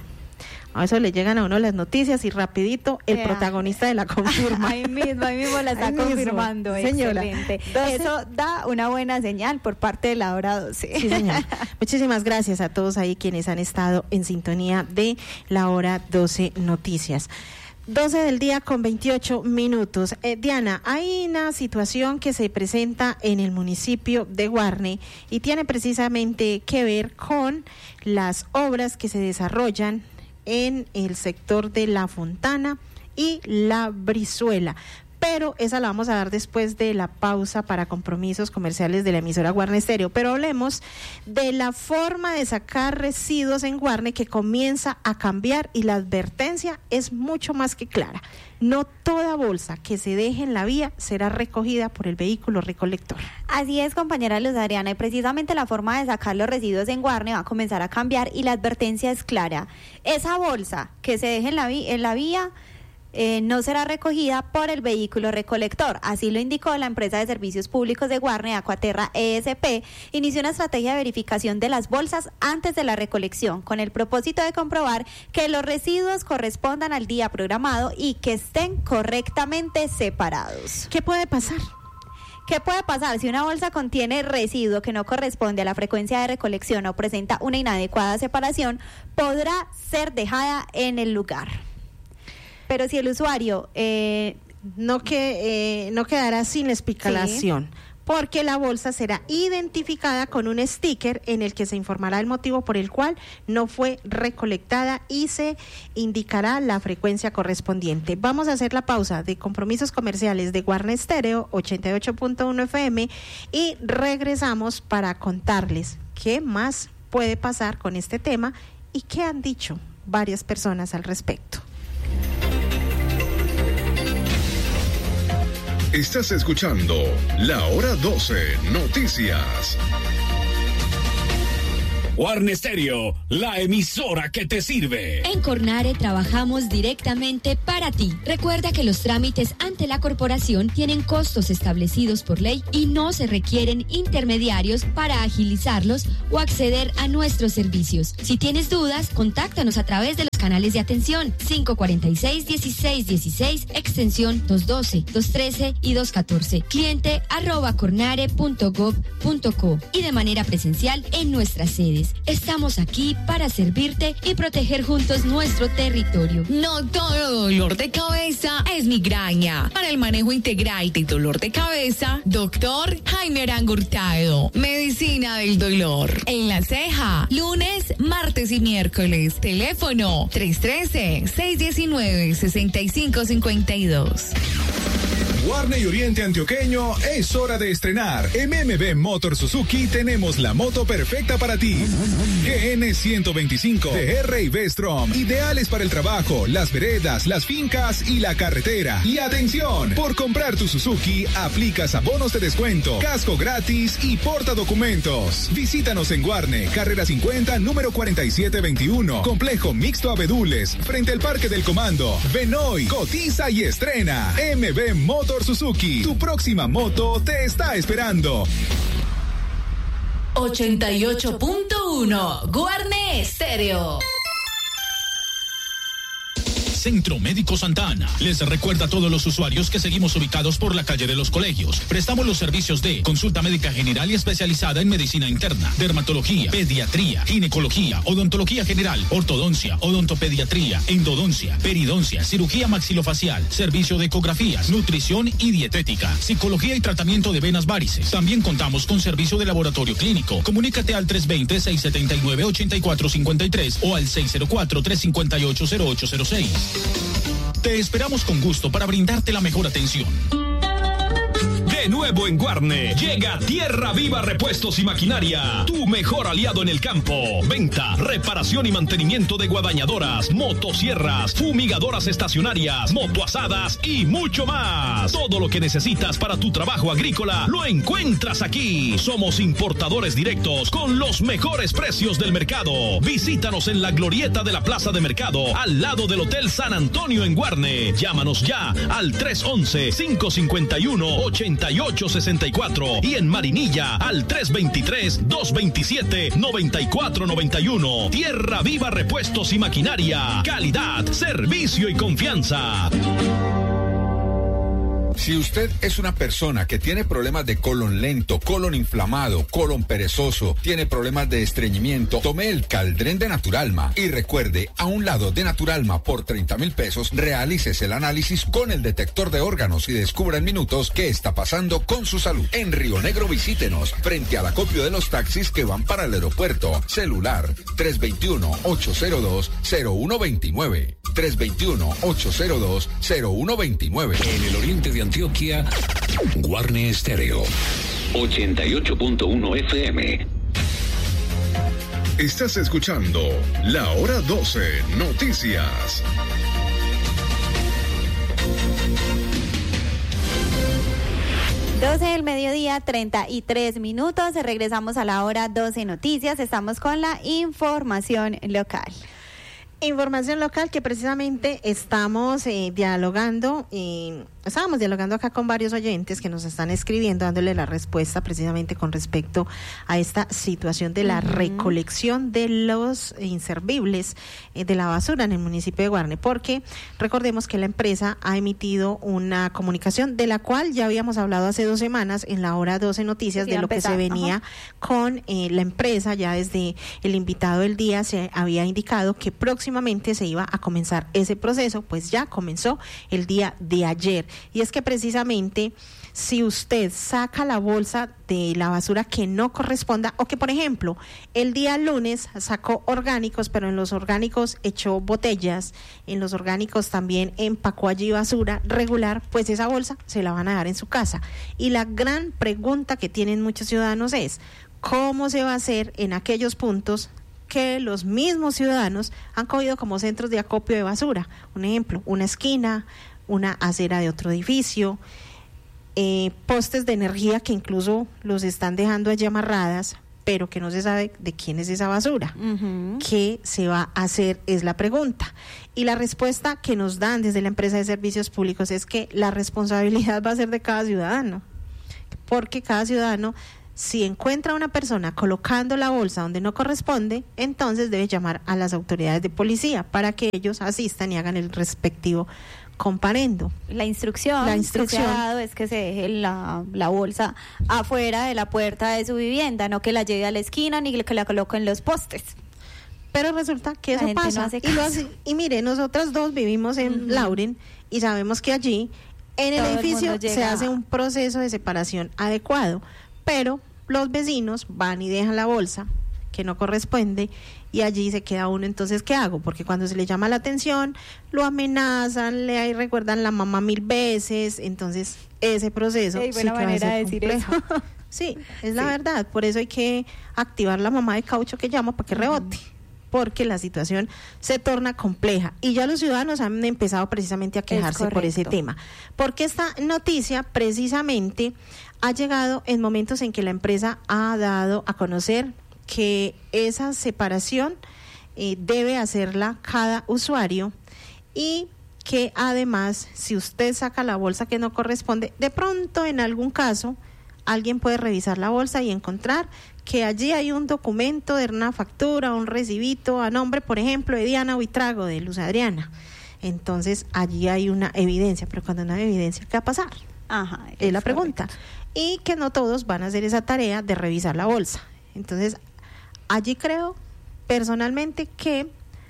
S3: A eso le llegan a uno las noticias y rapidito el Vea. protagonista de la confirma.
S4: Ahí mismo, ahí mismo la está ahí confirmando. Mismo. Señora. Excelente. doce Eso da una buena señal por parte de la hora doce.
S3: Sí, señor. Muchísimas gracias a todos ahí quienes han estado en sintonía de la hora doce noticias. doce del día con veintiocho minutos. Eh, Diana, hay una situación que se presenta en el municipio de Guarne y tiene precisamente que ver con las obras que se desarrollan en el sector de La Fontana y La Brizuela. Pero esa la vamos a dar después de la pausa para compromisos comerciales de la emisora Guarne Estéreo. Pero hablemos de la forma de sacar residuos en Guarne, que comienza a cambiar y la advertencia es mucho más que clara. No toda bolsa que se deje en la vía será recogida por el vehículo recolector.
S4: Así es, compañera Luz Adriana, y precisamente la forma de sacar los residuos en Guarne va a comenzar a cambiar y la advertencia es clara. Esa bolsa que se deje en la, vi- en la vía Eh, no será recogida por el vehículo recolector. Así lo indicó la empresa de servicios públicos de Guarne, Acuaterra E S P. Inició una estrategia de verificación de las bolsas antes de la recolección, con el propósito de comprobar que los residuos correspondan al día programado y que estén correctamente separados.
S3: ¿Qué puede pasar?
S4: ¿Qué puede pasar? Si una bolsa contiene residuo que no corresponde a la frecuencia de recolección o presenta una inadecuada separación, podrá ser dejada en el lugar. Pero si el usuario eh,
S3: no que eh, no quedará sin explicación, sí, porque la bolsa será identificada con un sticker en el que se informará el motivo por el cual no fue recolectada y se indicará la frecuencia correspondiente. Vamos a hacer la pausa de compromisos comerciales de Guarne Estéreo ochenta y ocho punto uno F M y regresamos para contarles qué más puede pasar con este tema y qué han dicho varias personas al respecto.
S2: Estás escuchando La Hora doce Noticias.
S12: Guarne Stereo, la emisora que te sirve.
S13: En Cornare trabajamos directamente para ti. Recuerda que los trámites ante la corporación tienen costos establecidos por ley y no se requieren intermediarios para agilizarlos o acceder a nuestros servicios. Si tienes dudas, contáctanos a través de los canales de atención cinco cuarenta y seis, dieciséis dieciséis, extensión doscientos doce, doscientos trece y doscientos catorce. Cliente arroba cornare punto gov punto co y de manera presencial en nuestras sedes. Estamos aquí para servirte y proteger juntos nuestro territorio.
S14: No todo dolor de cabeza es migraña. Para el manejo integral de dolor de cabeza, doctor Jaime Arango Hurtado. Medicina del dolor. En La Ceja, lunes, martes y miércoles. Teléfono tres uno tres, seis uno nueve, seis cinco cinco dos.
S15: Guarne y Oriente Antioqueño, es hora de estrenar. En M B Motor Suzuki tenemos la moto perfecta para ti. G N ciento veinticinco T R y V-Strom, ideales para el trabajo, las veredas, las fincas y la carretera. Y atención, por comprar tu Suzuki, aplicas abonos de descuento, casco gratis y porta documentos. Visítanos en Guarne, carrera cincuenta, número cuarenta y siete veintiuno, complejo mixto Abedules, frente al Parque del Comando. Ven hoy, cotiza y estrena. M B Motor Suzuki, tu próxima moto te está esperando.
S14: ochenta y ocho punto uno Guarne Stereo.
S16: Centro Médico Santa Ana les recuerda a todos los usuarios que seguimos ubicados por la calle de los Colegios. Prestamos los servicios de consulta médica general y especializada en medicina interna, dermatología, pediatría, ginecología, odontología general, ortodoncia, odontopediatría, endodoncia, peridoncia, cirugía maxilofacial, servicio de ecografías, nutrición y dietética, psicología y tratamiento de venas varices. También contamos con servicio de laboratorio clínico. Comunícate al tres dos cero, seis siete nueve, ocho cuatro cinco tres o al seis cero cuatro, tres cinco ocho, cero ocho cero seis. Te esperamos con gusto para brindarte la mejor atención.
S12: De nuevo en Guarne, llega Tierra Viva Repuestos y Maquinaria, tu mejor aliado en el campo. Venta, reparación y mantenimiento de guadañadoras, motosierras, fumigadoras estacionarias, motoazadas y mucho más. Todo lo que necesitas para tu trabajo agrícola lo encuentras aquí. Somos importadores directos con los mejores precios del mercado. Visítanos en la glorieta de la Plaza de Mercado, al lado del Hotel San Antonio en Guarne. Llámanos ya al tres once, cinco cincuenta y uno, ochenta y ocho sesenta y cuatro y en Marinilla al tres veintitrés, dos veintisiete, noventa y cuatro noventa y uno. Tierra Viva Repuestos y Maquinaria. Calidad, servicio y confianza.
S17: Si usted es una persona que tiene problemas de colon lento, colon inflamado, colon perezoso, tiene problemas de estreñimiento, tome el Caldren de Naturalma y recuerde, a un lado de Naturalma por treinta mil pesos, realícese el análisis con el detector de órganos y descubra en minutos qué está pasando con su salud. En Río Negro visítenos, frente al acopio de los taxis que van para el aeropuerto. Celular tres dos uno, ocho cero dos, cero uno dos nueve. tres dos uno, ocho cero dos, cero uno dos nueve.
S1: En el oriente de Antioquia, Guarne Stereo, ochenta y ocho punto uno F M.
S2: Estás escuchando La Hora doce Noticias.
S4: doce del mediodía, treinta y tres minutos. Regresamos a la Hora doce Noticias. Estamos con la información local.
S3: Información local que precisamente estamos eh, dialogando, eh, estábamos dialogando acá con varios oyentes que nos están escribiendo, dándole la respuesta precisamente con respecto a esta situación de la uh-huh. recolección de los inservibles eh, de la basura en el municipio de Guarne, porque recordemos que la empresa ha emitido una comunicación de la cual ya habíamos hablado hace dos semanas en la Hora doce Noticias, de lo que se venía uh-huh. con eh, la empresa. Ya desde el invitado del día se había indicado que próximamente se iba a comenzar ese proceso, pues ya comenzó el día de ayer. Y es que precisamente si usted saca la bolsa de la basura que no corresponda, o que por ejemplo el día lunes sacó orgánicos, pero en los orgánicos echó botellas, en los orgánicos también empacó allí basura regular, pues esa bolsa se la van a dar en su casa. Y la gran pregunta que tienen muchos ciudadanos es, ¿cómo se va a hacer en aquellos puntos que los mismos ciudadanos han cogido como centros de acopio de basura? Un ejemplo, una esquina, una acera de otro edificio, eh, postes de energía que incluso los están dejando allí amarradas, pero que no se sabe de quién es esa basura.
S4: Uh-huh.
S3: ¿Qué se va a hacer? Es la pregunta. Y la respuesta que nos dan desde la empresa de servicios públicos es que la responsabilidad va a ser de cada ciudadano, porque cada ciudadano, si encuentra a una persona colocando la bolsa donde no corresponde, entonces debe llamar a las autoridades de policía para que ellos asistan y hagan el respectivo comparendo.
S4: La instrucción,
S3: la instrucción
S4: que se ha dado es que se deje la, la bolsa afuera de la puerta de su vivienda, no que la lleve a la esquina ni que la coloque en los postes.
S3: Pero resulta que eso pasa.
S4: No hace
S3: y, lo hace, y mire, nosotras dos vivimos en uh-huh. Lauren y sabemos que allí en el Todo edificio el se hace un proceso de separación adecuado, pero los vecinos van y dejan la bolsa que no corresponde y allí se queda uno. Entonces, ¿qué hago? Porque cuando se le llama la atención, lo amenazan, le ahí recuerdan la mamá mil veces. Entonces, ese proceso
S4: sí, buena
S3: sí que
S4: manera
S3: va a ser
S4: de decir
S3: complejo.
S4: eso.
S3: Sí, es la sí. verdad. Por eso hay que activar la mamá de caucho que llama para que rebote. Uh-huh. Porque la situación se torna compleja y ya los ciudadanos han empezado precisamente a quejarse por ese tema. Porque esta noticia precisamente ha llegado en momentos en que la empresa ha dado a conocer que esa separación eh, debe hacerla cada usuario y que además si usted saca la bolsa que no corresponde, de pronto en algún caso alguien puede revisar la bolsa y encontrar que allí hay un documento de una factura, un recibito a nombre, por ejemplo, de Diana Huitrago, de Luz Adriana. Entonces, allí hay una evidencia, pero cuando no hay evidencia, ¿qué va a pasar?
S4: Ajá,
S3: es, es la pregunta. Correcto. Y que no todos van a hacer esa tarea de revisar la bolsa. Entonces, allí creo, personalmente, que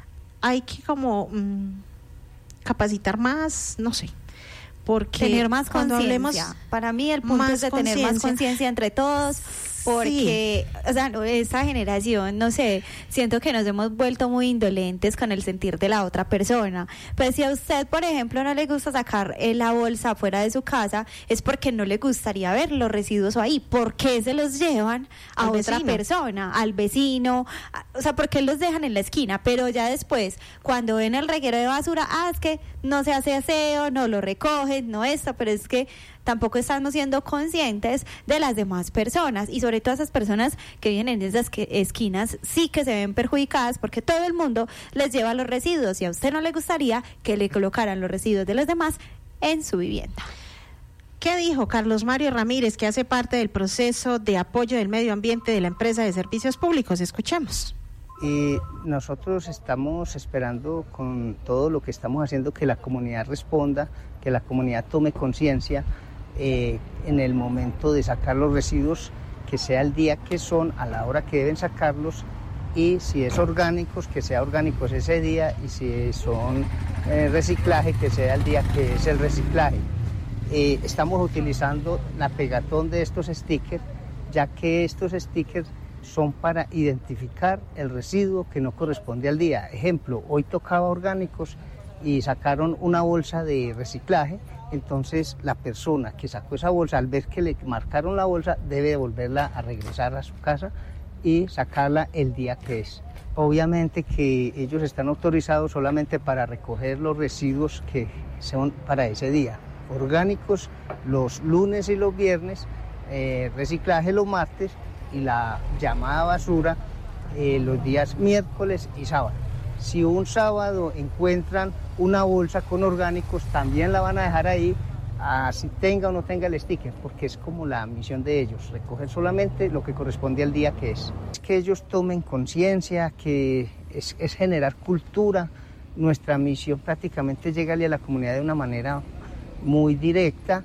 S3: hay que como mmm, capacitar más, no sé. Porque
S4: tener más conciencia. Para mí el punto es de tener más conciencia entre todos, porque, sí. o sea, esta generación, no sé, siento que nos hemos vuelto muy indolentes con el sentir de la otra persona. Pues si a usted, por ejemplo, no le gusta sacar eh, la bolsa fuera de su casa, es porque no le gustaría ver los residuos ahí. ¿Por qué se los llevan a al otra vecino. persona, al vecino? A, o sea, ¿por qué los dejan en la esquina? Pero ya después, cuando ven el reguero de basura, ah, es que no se hace aseo, no lo recogen, no esto, pero es que tampoco estamos siendo conscientes de las demás personas y sobre todo esas personas que viven en esas que, esquinas sí que se ven perjudicadas porque todo el mundo les lleva los residuos y a usted no le gustaría que le colocaran los residuos de los demás en su vivienda.
S3: ¿Qué dijo Carlos Mario Ramírez, que hace parte del proceso de apoyo del medio ambiente de la empresa de servicios públicos? Escuchemos.
S18: Y nosotros estamos esperando con todo lo que estamos haciendo que la comunidad responda, que la comunidad tome conciencia eh, en el momento de sacar los residuos, que sea el día que son, a la hora que deben sacarlos, y si es orgánicos, que sea orgánicos ese día, y si son eh, reciclaje, que sea el día que es el reciclaje. Eh, estamos utilizando la pegatón de estos stickers, ya que estos stickers son para identificar el residuo que no corresponde al día. Ejemplo, hoy tocaba orgánicos y sacaron una bolsa de reciclaje, entonces la persona que sacó esa bolsa, al ver que le marcaron la bolsa, debe devolverla a regresar a su casa y sacarla el día que es. Obviamente que ellos están autorizados solamente para recoger los residuos que son para ese día. Orgánicos los lunes y los viernes, eh, reciclaje los martes, y la llamada basura eh, los días miércoles y sábado. Si un sábado encuentran una bolsa con orgánicos, también la van a dejar ahí, así tenga o no tenga el sticker, porque es como la misión de ellos, recoger solamente lo que corresponde al día que es. Es que ellos tomen conciencia, que es, es generar cultura. Nuestra misión prácticamente llega a la comunidad de una manera muy directa.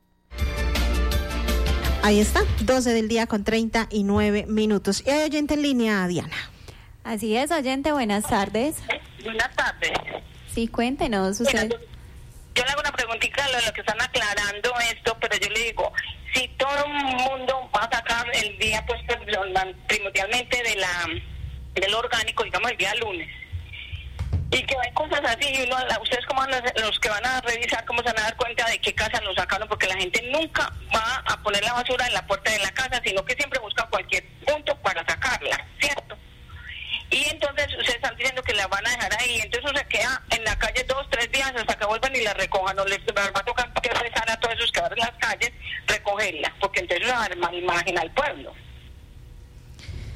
S3: Ahí está, doce del día con treinta y nueve minutos. Y hay oyente en línea, Diana.
S4: Así es, oyente, buenas tardes.
S19: Buenas tardes.
S4: Sí, cuéntenos usted.
S19: Bueno, yo le hago una preguntita a lo que están aclarando esto, pero yo le digo, si todo el mundo va a sacar el día, pues primordialmente de la del orgánico, digamos el día lunes, y que hay cosas así, y uno, ustedes como los, los que van a revisar, cómo se van a dar cuenta de qué casa lo sacaron, porque la gente nunca va a poner la basura en la puerta de la casa, sino que siempre busca cualquier punto para sacarla, ¿cierto? Y entonces ustedes están diciendo que la van a dejar ahí, entonces uno se queda en la calle dos, tres días hasta que vuelvan y la recojan, o les va a tocar que rezar a todos esos que van en las calles, recogerla, porque entonces la van a imaginar al pueblo.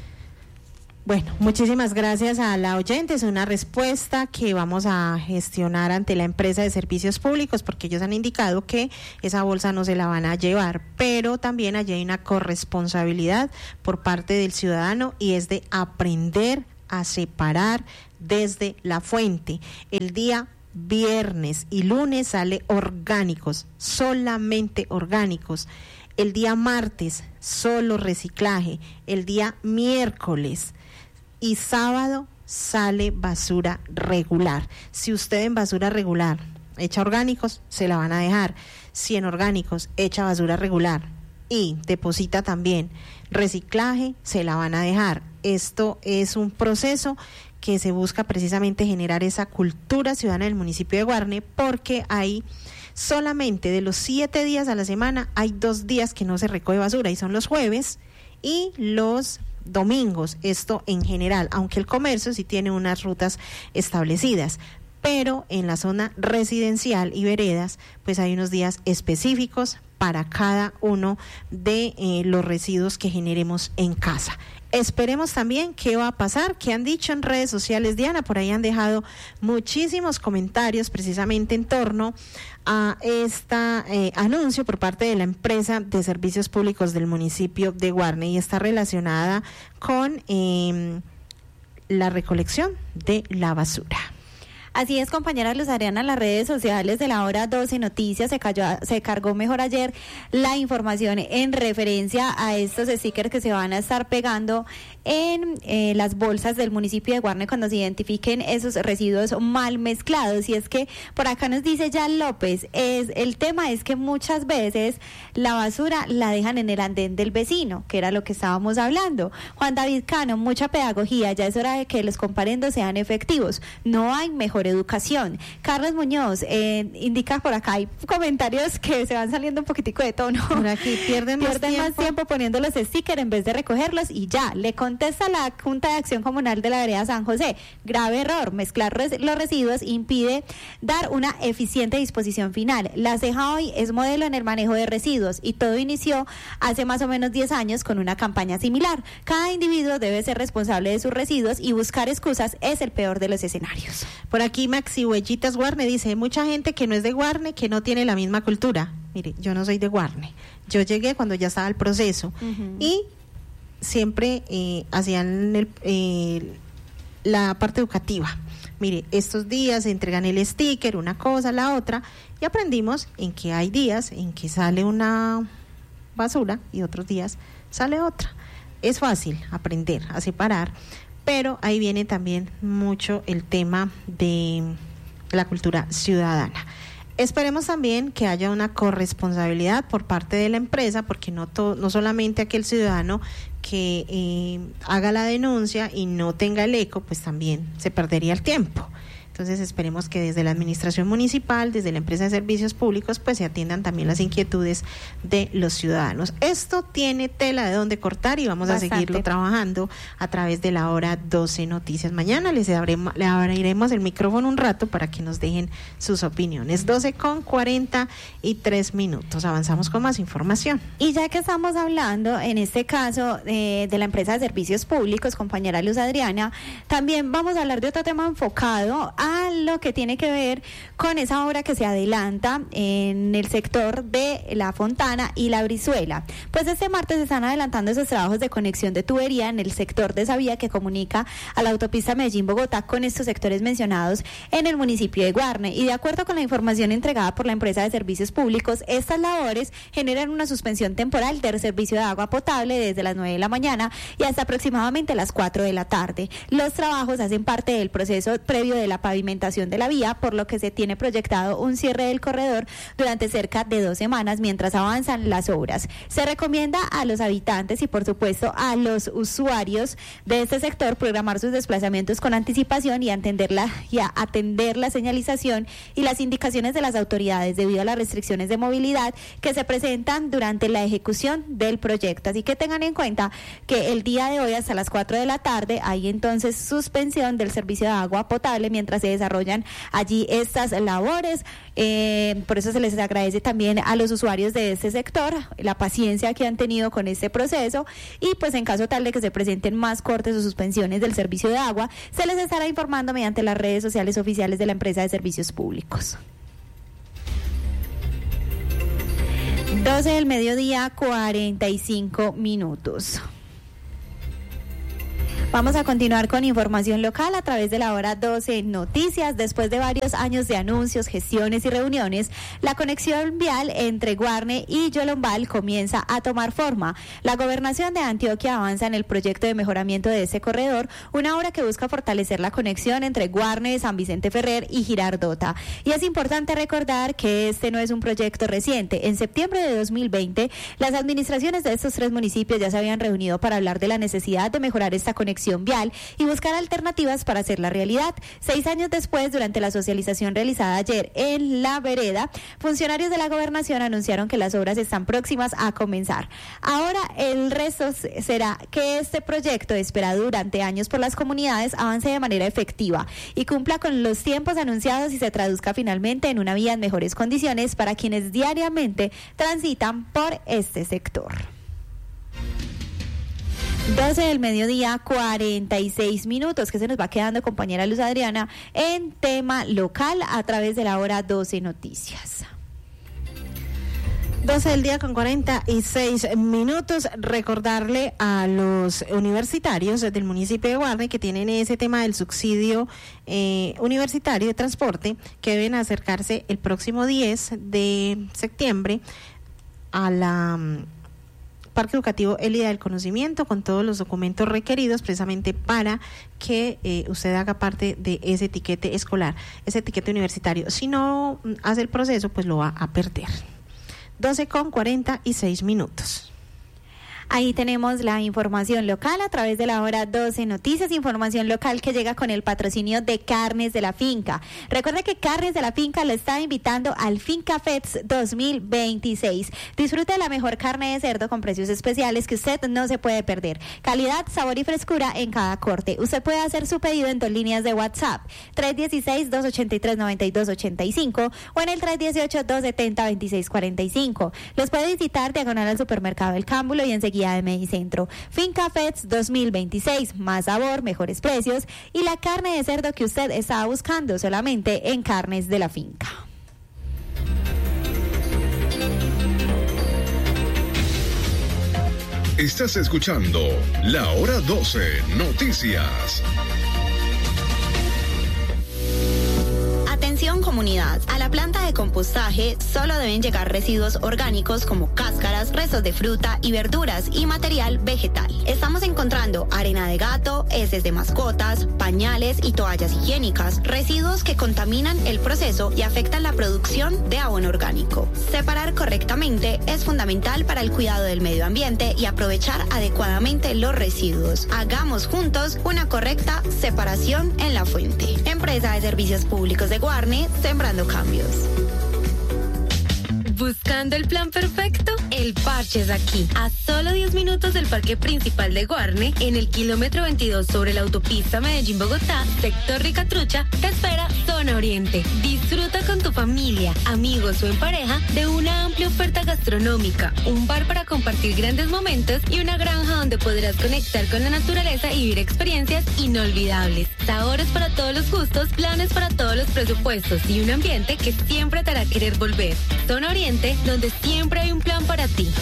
S3: Bueno, muchísimas gracias a la oyente. Es una respuesta que vamos a gestionar ante la empresa de servicios públicos, porque ellos han indicado que esa bolsa no se la van a llevar, pero también allí hay una corresponsabilidad por parte del ciudadano y es de aprender a separar desde la fuente. El día viernes y lunes sale orgánicos, solamente orgánicos. El día martes solo reciclaje. El día miércoles y sábado sale basura regular. Si usted en basura regular echa orgánicos, se la van a dejar. Si en orgánicos echa basura regular y deposita también reciclaje, se la van a dejar. Esto es un proceso que se busca precisamente generar esa cultura ciudadana del municipio de Guarne, porque hay solamente de los siete días a la semana, hay dos días que no se recoge basura y son los jueves y los domingos, esto en general, aunque el comercio sí tiene unas rutas establecidas, pero en la zona residencial y veredas, pues hay unos días específicos para cada uno de eh, los residuos que generemos en casa. Esperemos también qué va a pasar, qué han dicho en redes sociales, Diana, por ahí han dejado muchísimos comentarios precisamente en torno a este eh, anuncio por parte de la empresa de servicios públicos del municipio de Guarne y está relacionada con eh, la recolección de la basura.
S4: Así es, compañera Luz Adriana, en las redes sociales de la hora doce Noticias se, cayó, se cargó mejor ayer la información en referencia a estos stickers que se van a estar pegando en eh, las bolsas del municipio de Guarne cuando se identifiquen esos residuos mal mezclados. Y es que por acá nos dice Jan López, es, el tema es que muchas veces la basura la dejan en el andén del vecino, que era lo que estábamos hablando. Juan David Cano, mucha pedagogía, ya es hora de que los comparendos sean efectivos, no hay mejor educación. Carlos Muñoz eh, indica por acá, hay comentarios que se van saliendo un poquitico de tono.
S3: Por aquí pierden, más,
S4: pierden
S3: tiempo.
S4: más tiempo poniendo los stickers en vez de recogerlos y ya, le contesta la Junta de Acción Comunal de la Vereda San José, grave error, mezclar res- los residuos impide dar una eficiente disposición final. La ceja hoy es modelo en el manejo de residuos y todo inició hace más o menos diez años con una campaña similar. Cada individuo debe ser responsable de sus residuos y buscar excusas es el peor de los escenarios.
S3: Por aquí Maxi Huellitas Guarne dice, mucha gente que no es de Guarne, que no tiene la misma cultura. Mire, yo no soy de Guarne, yo llegué cuando ya estaba el proceso uh-huh. y siempre eh, hacían el, eh, la parte educativa. Mire, estos días se entregan el sticker, una cosa, la otra, y aprendimos en que hay días en que sale una basura y otros días sale otra. Es fácil aprender a separar, pero ahí viene también mucho el tema de la cultura ciudadana. Esperemos también que haya una corresponsabilidad por parte de la empresa, porque no, to, no solamente aquel ciudadano que eh, haga la denuncia y no tenga el eco, pues también se perdería el tiempo. Entonces esperemos que desde la administración municipal, desde la empresa de servicios públicos, pues se atiendan también las inquietudes de los ciudadanos. Esto tiene tela de donde cortar y vamos Bastante. a seguirlo trabajando a través de la hora doce Noticias. Mañana les abremos, le abriremos el micrófono un rato para que nos dejen sus opiniones. doce con cuarenta y tres minutos. Avanzamos con más información.
S4: Y ya que estamos hablando, en este caso, eh, de la empresa de servicios públicos, compañera Luz Adriana, también vamos a hablar de otro tema enfocado a lo que tiene que ver con esa obra que se adelanta en el sector de La Fontana y La Brizuela. Pues este martes se están adelantando esos trabajos de conexión de tubería en el sector de esa vía que comunica a la autopista Medellín-Bogotá con estos sectores mencionados en el municipio de Guarne. Y de acuerdo con la información entregada por la empresa de servicios públicos, estas labores generan una suspensión temporal del servicio de agua potable desde las nueve de la mañana y hasta aproximadamente las cuatro de la tarde. Los trabajos hacen parte del proceso previo de la pavimentación de la vía, por lo que se tiene proyectado un cierre del corredor durante cerca de dos semanas mientras avanzan las obras. Se recomienda a los habitantes y por supuesto a los usuarios de este sector programar sus desplazamientos con anticipación y atender la, y a atender la señalización y las indicaciones de las autoridades debido a las restricciones de movilidad que se presentan durante la ejecución del proyecto. Así que tengan en cuenta que el día de hoy hasta las cuatro de la tarde hay entonces suspensión del servicio de agua potable mientras mientras se desarrollan allí estas labores. Eh, por eso se les agradece también a los usuarios de este sector la paciencia que han tenido con este proceso, y pues en caso tal de que se presenten más cortes o suspensiones del servicio de agua, se les estará informando mediante las redes sociales oficiales de la empresa de servicios públicos. doce del mediodía, cuarenta y cinco minutos. Vamos a continuar con información local a través de la hora doce Noticias. Después de varios años de anuncios, gestiones y reuniones, la conexión vial entre Guarne y Yolombal comienza a tomar forma. La Gobernación de Antioquia avanza en el proyecto de mejoramiento de ese corredor, una obra que busca fortalecer la conexión entre Guarne, San Vicente Ferrer y Girardota. Y es importante recordar que este no es un proyecto reciente. En septiembre de dos mil veinte, las administraciones de estos tres municipios ya se habían reunido para hablar de la necesidad de mejorar esta conexión vial y buscar alternativas para hacerla realidad. Seis años después, durante la socialización realizada ayer en La Vereda, funcionarios de la Gobernación anunciaron que las obras están próximas a comenzar. Ahora el resto será que este proyecto, esperado durante años por las comunidades, avance de manera efectiva y cumpla con los tiempos anunciados y se traduzca finalmente en una vía en mejores condiciones para quienes diariamente transitan por este sector. doce del mediodía, cuarenta y seis minutos, que se nos va quedando, compañera Luz Adriana, en tema local a través de la hora doce Noticias.
S3: doce del día con cuarenta y seis minutos. Recordarle a los universitarios del municipio de Guarne que tienen ese tema del subsidio eh, universitario de transporte, que deben acercarse el próximo diez de septiembre a la Parque Educativo Elida del Conocimiento con todos los documentos requeridos precisamente para que eh, usted haga parte de ese etiquete escolar, ese etiquete universitario. Si no hace el proceso, pues lo va a perder. doce con cuarenta y seis minutos.
S4: Ahí tenemos la información local a través de la hora doce Noticias, información local que llega con el patrocinio de Carnes de la Finca. Recuerde que Carnes de la Finca le está invitando al Finca Fest dos mil veintiséis. Disfrute de la mejor carne de cerdo con precios especiales que usted no se puede perder. Calidad, sabor y frescura en cada corte. Usted puede hacer su pedido en dos líneas de WhatsApp, tres uno seis, dos ocho tres, nueve dos ocho cinco o en el tres uno ocho, dos siete cero, dos seis cuatro cinco. Los puede visitar diagonal al supermercado El Cámbulo y enseguida de Medicentro. Finca Fest dos mil veintiséis, más sabor, mejores precios y la carne de cerdo que usted estaba buscando solamente en Carnes de la Finca.
S2: Estás escuchando La Hora doce Noticias.
S5: Atención comunidad, a la planta de compostaje solo deben llegar residuos orgánicos como cáscaras, restos de fruta y verduras y material vegetal. Estamos encontrando arena de gato, heces de mascotas, pañales y toallas higiénicas, residuos que contaminan el proceso y afectan la producción de abono orgánico. Separar correctamente es fundamental para el cuidado del medio ambiente y aprovechar adecuadamente los residuos. Hagamos juntos una correcta separación en la fuente. Empresa de Servicios Públicos de Guarne, sembrando cambios.
S6: ¿Buscando el plan perfecto? El parche es aquí. A solo diez minutos del parque principal de Guarne, en el kilómetro veintidós sobre la autopista Medellín-Bogotá, sector Ricatrucha, te espera Zona Oriente. Disfruta con tu familia, amigos o en pareja de una amplia oferta gastronómica, un bar para compartir grandes momentos y una granja donde podrás conectar con la naturaleza y vivir experiencias inolvidables. Sabores para todos los gustos, planes para todos los presupuestos y un ambiente que siempre te hará querer volver. Zona Oriente, donde siempre hay un plan para ti.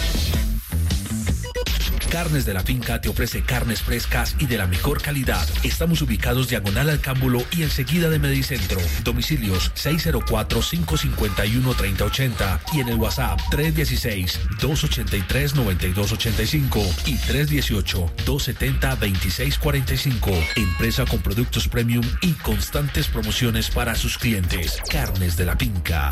S7: Carnes de la Finca te ofrece carnes frescas y de la mejor calidad. Estamos ubicados diagonal al Cámbulo y enseguida de Medicentro. Domicilios seis cero cuatro, cinco cinco uno, tres cero ocho cero y en el WhatsApp tres uno seis, dos ocho tres, nueve dos ocho cinco y tres uno ocho, dos siete cero, dos seis cuatro cinco. Empresa con productos premium y constantes promociones para sus clientes. Carnes de la Finca.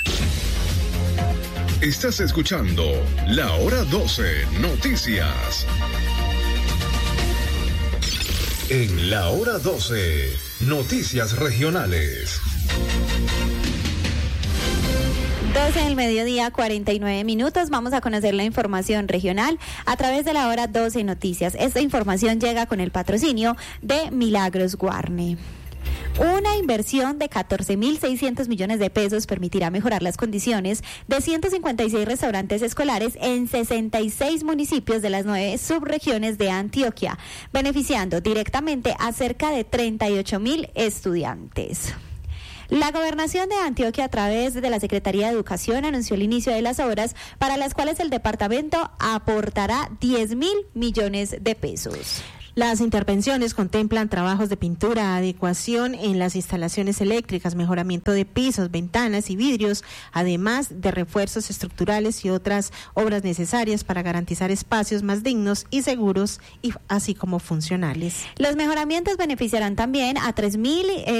S2: Estás escuchando La Hora doce Noticias. En La Hora doce, Noticias Regionales.
S4: doce del mediodía, cuarenta y nueve minutos. Vamos a conocer la información regional a través de la Hora doce Noticias. Esta información llega con el patrocinio de Milagros Guarne. Una inversión de catorce mil seiscientos millones de pesos permitirá mejorar las condiciones de ciento cincuenta y seis restaurantes escolares en sesenta y seis municipios de las nueve subregiones de Antioquia, beneficiando directamente a cerca de treinta y ocho mil estudiantes. La Gobernación de Antioquia, a través de la Secretaría de Educación, anunció el inicio de las obras para las cuales el departamento aportará diez mil millones de pesos.
S3: Las intervenciones contemplan trabajos de pintura, adecuación en las instalaciones eléctricas, mejoramiento de pisos, ventanas y vidrios, además de refuerzos estructurales y otras obras necesarias para garantizar espacios más dignos y seguros, y así como funcionales.
S4: Los mejoramientos beneficiarán también a tres mil